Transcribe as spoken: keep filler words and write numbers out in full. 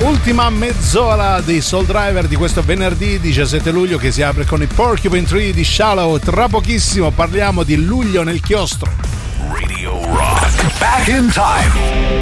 Ultima mezz'ora di Soul Driver di questo venerdì diciassette luglio, che si apre con i Porcupine Tree di Shallow. Tra pochissimo parliamo di luglio nel chiostro. Radio Rock. Back in time.